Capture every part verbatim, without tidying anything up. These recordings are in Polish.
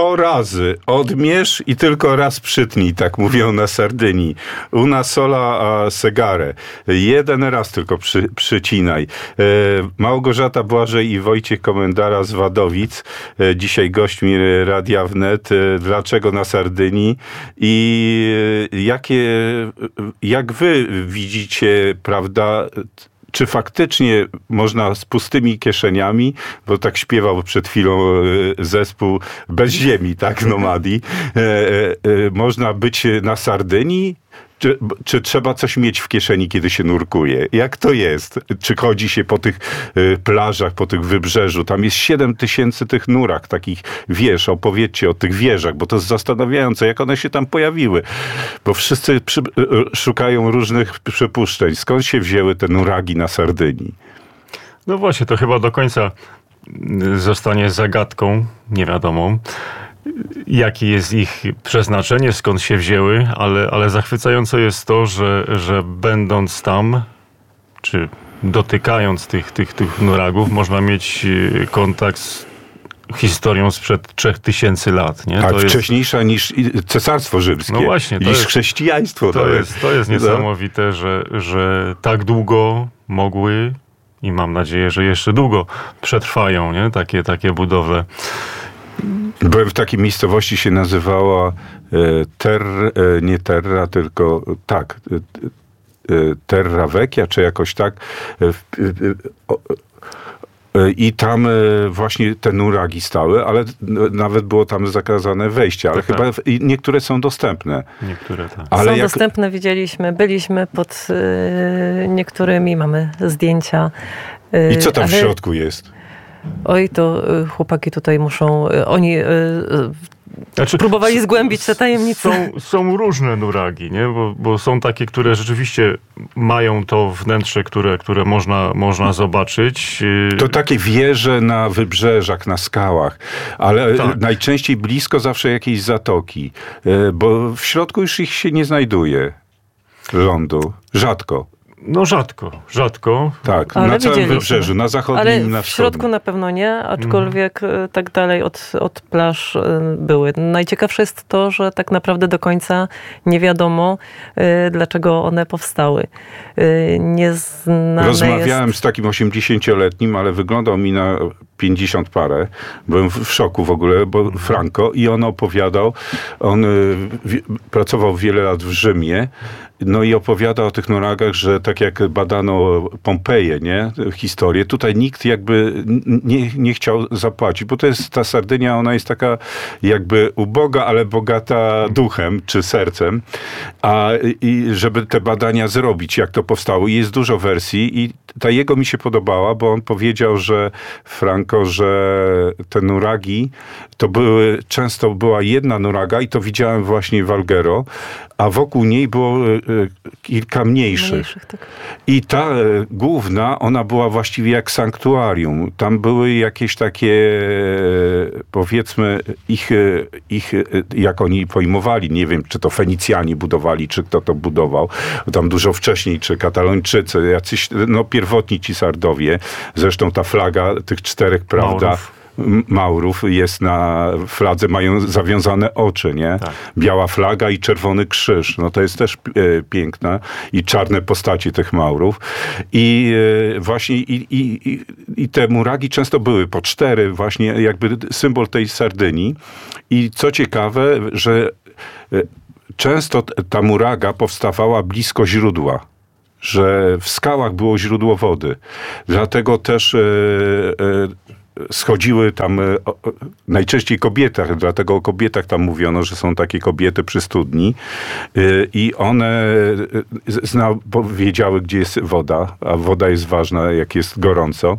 sto razy odmierz i tylko raz przytnij, tak mówią na Sardynii. Una sola segare. Jeden raz tylko przy, przycinaj. Małgorzata Błażej i Wojciech Komendara z Wadowic, dzisiaj gośćmi Radia Wnet. Dlaczego na Sardynii i jakie, jak wy widzicie, prawda, czy faktycznie można z pustymi kieszeniami, bo tak śpiewał przed chwilą zespół Bez Ziemi, tak, Nomadi, e, e, można być na Sardynii? Czy, czy trzeba coś mieć w kieszeni, kiedy się nurkuje? Jak to jest? Czy chodzi się po tych y, plażach, po tych wybrzeżu? Tam jest siedem tysięcy tych nurek, takich wież. Opowiedzcie o tych wieżach, bo to jest zastanawiające, jak one się tam pojawiły. Bo wszyscy przy, y, szukają różnych przypuszczeń. Skąd się wzięły te nuragi na Sardynii? No właśnie, to chyba do końca zostanie zagadką niewiadomą, jakie jest ich przeznaczenie, skąd się wzięły, ale, ale zachwycające jest to, że, że będąc tam, czy dotykając tych, tych, tych nuragów, można mieć kontakt z historią sprzed trzech tysięcy lat. Nie? Tak, to wcześniejsza jest... niż Cesarstwo Rzymskie, no właśnie, to niż jest, chrześcijaństwo. To, jest, to jest niesamowite, że, że tak długo mogły i mam nadzieję, że jeszcze długo przetrwają, nie? Takie, takie budowle. Byłem w takiej miejscowości, się nazywała e, ter, e, nie Terra, tylko tak, e, e, Terra Vecchia, czy jakoś tak. E, e, e, I tam e, właśnie te nuragi stały, ale nawet było tam zakazane wejście, ale tak, chyba tak. niektóre są dostępne. Niektóre tak. Ale są jak... dostępne, widzieliśmy, byliśmy pod e, niektórymi, mamy zdjęcia. E, I co tam ale... w środku jest? Oj, to chłopaki tutaj muszą, oni znaczy, próbowali zgłębić te tajemnice. Są, są różne nuragi, nie? Bo, bo są takie, które rzeczywiście mają to wnętrze, które, które można, można zobaczyć. To takie wieże na wybrzeżach, na skałach, ale tak. Najczęściej blisko zawsze jakiejś zatoki, bo w środku już ich się nie znajduje lądu. Rzadko. No rzadko, rzadko. Tak, ale na całym wybrzeżu, na zachodnim ale i na w środku na pewno nie, aczkolwiek mm. tak dalej od, od plaż były. Najciekawsze jest to, że tak naprawdę do końca nie wiadomo, dlaczego one powstały. Nieznane Rozmawiałem jest... z takim osiemdziesięcioletnim, ale wyglądał mi na pięćdziesiąt parę. Byłem w szoku w ogóle, bo Franco, i on opowiadał, on w, pracował wiele lat w Rzymie, no i opowiada o tych nuragach, że tak jak badano Pompeję, nie, historię, tutaj nikt jakby nie, nie chciał zapłacić, bo to jest ta Sardynia, ona jest taka jakby uboga, ale bogata duchem czy sercem, a i żeby te badania zrobić, jak to powstało. I jest dużo wersji i ta jego mi się podobała, bo on powiedział, że Franco, że te nuragi to były, często była jedna nuraga i to widziałem właśnie w Alghero, a wokół niej było kilka mniejszych. mniejszych tak. I ta główna, ona była właściwie jak sanktuarium. Tam były jakieś takie, powiedzmy, ich, ich jak oni pojmowali, nie wiem, czy to Fenicjanie budowali, czy kto to budował. Tam dużo wcześniej, czy Katalończycy, jacyś, no pierwotni ci Sardowie. Zresztą ta flaga tych czterech, prawda? Maurów. Maurów jest na fladze, mają zawiązane oczy, nie? Tak. Biała flaga i czerwony krzyż. No to jest też e, piękne. I czarne postacie tych Maurów. I e, właśnie i, i, i, i te muragi często były po cztery, właśnie jakby symbol tej Sardynii. I co ciekawe, że e, często ta muraga powstawała blisko źródła. Że w skałach było źródło wody. Dlatego też e, e, schodziły tam e, o, najczęściej kobietach, dlatego o kobietach tam mówiono, że są takie kobiety przy studni e, i one zna, wiedziały, gdzie jest woda, a woda jest ważna, jak jest gorąco.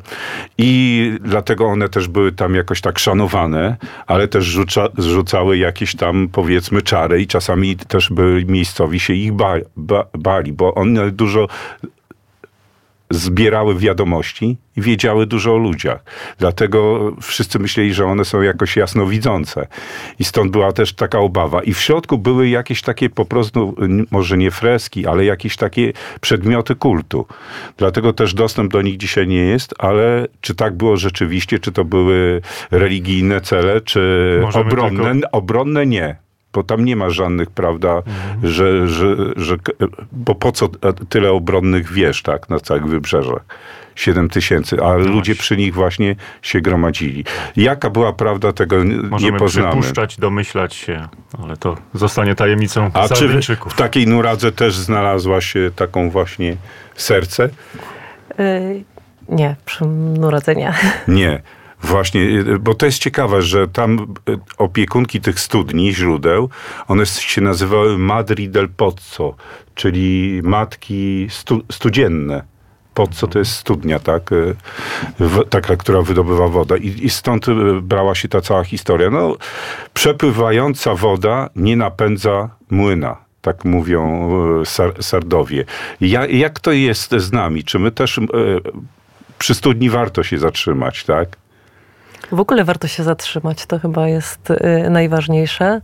I dlatego one też były tam jakoś tak szanowane, ale też rzuca, rzucały jakieś tam, powiedzmy, czary i czasami też byli miejscowi się ich ba, ba, bali, bo one dużo zbierały wiadomości i wiedziały dużo o ludziach. Dlatego wszyscy myśleli, że one są jakoś jasnowidzące. I stąd była też taka obawa. I w środku były jakieś takie po prostu, może nie freski, ale jakieś takie przedmioty kultu. Dlatego też dostęp do nich dzisiaj nie jest, ale czy tak było rzeczywiście, czy to były religijne cele, czy Możemy obronne? tylko... Obronne nie. Bo tam nie ma żadnych, prawda, mhm. że, że, że... Bo po co tyle obronnych wież, tak, na całych wybrzeżach? Siedem tysięcy, a no ludzie przy nich właśnie się gromadzili. Jaka była prawda, tego Możemy nie poznamy. Możemy przypuszczać, domyślać się, ale to zostanie tajemnicą A Sardyńczyków. czy w takiej nuradze też znalazła się taką właśnie serce? Yy, nie, przy nuradze nie. Nie. Właśnie, bo to jest ciekawe, że tam opiekunki tych studni, źródeł, one się nazywały Madri del Pozzo, czyli matki stu, studzienne. Pozzo to jest studnia, tak? Taka, która wydobywa wodę. I, I stąd brała się ta cała historia. No, przepływająca woda nie napędza młyna. Tak mówią sar, Sardowie. Ja, jak to jest z nami? Czy my też e, przy studni warto się zatrzymać, tak? W ogóle warto się zatrzymać, to chyba jest y, najważniejsze.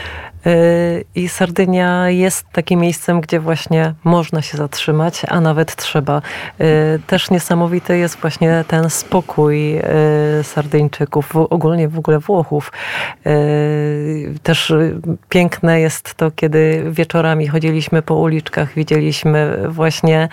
Y, I Sardynia jest takim miejscem, gdzie właśnie można się zatrzymać, a nawet trzeba. Y, też niesamowity jest właśnie ten spokój y, Sardyńczyków, w, ogólnie w ogóle Włochów. Y, też piękne jest to, kiedy wieczorami chodziliśmy po uliczkach, widzieliśmy właśnie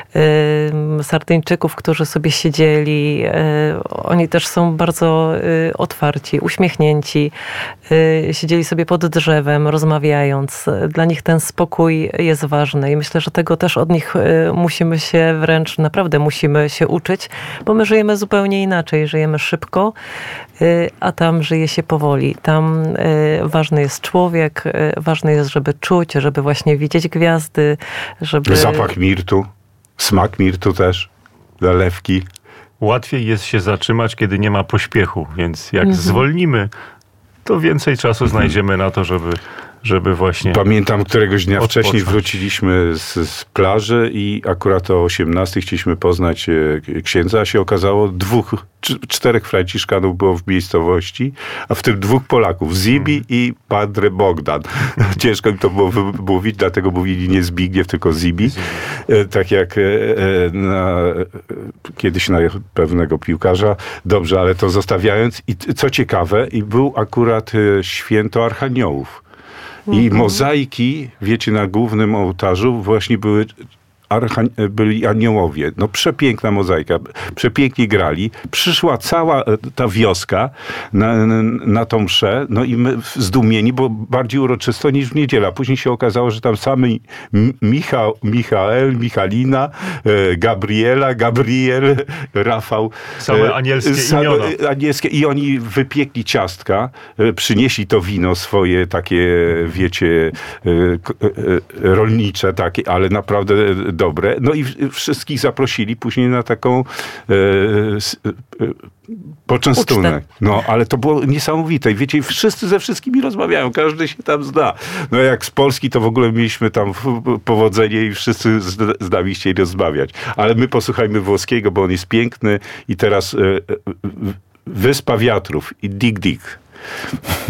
y, Sardyńczyków, którzy sobie siedzieli. Y, oni też są bardzo y, otwarci, uśmiechnięci. Y, siedzieli sobie pod drzewem, rozmawiając. Dla nich ten spokój jest ważny i myślę, że tego też od nich musimy się wręcz, naprawdę musimy się uczyć, bo my żyjemy zupełnie inaczej. Żyjemy szybko, a tam żyje się powoli. Tam ważny jest człowiek, ważne jest, żeby czuć, żeby właśnie widzieć gwiazdy, żeby... Zapach mirtu, smak mirtu też, zalewki. Łatwiej jest się zatrzymać, kiedy nie ma pośpiechu, więc jak mhm. zwolnimy, to więcej czasu znajdziemy na to, żeby, żeby właśnie... Pamiętam, któregoś dnia odpocząć. Wcześniej wróciliśmy z, z plaży i akurat o osiemnastej chcieliśmy poznać księdza, a się okazało dwóch, czterech Franciszkanów było w miejscowości, a w tym dwóch Polaków, Zibi hmm. i Padre Bogdan. Ciężko mi to było wymówić, dlatego mówili nie Zbigniew, tylko Zibi. Zibi. Tak jak na, kiedyś na pewnego piłkarza. Dobrze, ale to zostawiając. I co ciekawe, i był akurat święto Archaniołów. I mhm. mozaiki, wiecie, na głównym ołtarzu właśnie były, archa, byli aniołowie. No przepiękna mozaika. Przepięknie grali. Przyszła cała ta wioska na, na, na tą mszę. No i my zdumieni, bo bardziej uroczysto niż w niedzielę. Później się okazało, że tam sami Michał, Michael, Michalina, Gabriela, Gabriel, Rafał. Same anielskie same imiona. Anielskie. I oni wypiekli ciastka, przynieśli to wino swoje takie, wiecie, rolnicze takie, ale naprawdę dobre. No i wszystkich zaprosili później na taką e, e, poczęstunek. No, ale to było niesamowite. I wiecie, wszyscy ze wszystkimi rozmawiają, każdy się tam zna. No jak z Polski, to w ogóle mieliśmy tam powodzenie i wszyscy z, z nami chcieli rozmawiać. Ale my posłuchajmy włoskiego, bo on jest piękny i teraz e, Wyspa Wiatrów i Dig Dig.